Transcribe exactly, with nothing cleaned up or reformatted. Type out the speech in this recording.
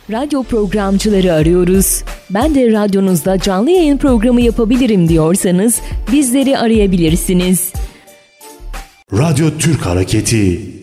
Radyo programcıları arıyoruz. Ben de radyonuzda canlı yayın programı yapabilirim diyorsanız bizleri arayabilirsiniz. Radyo Türk Hareketi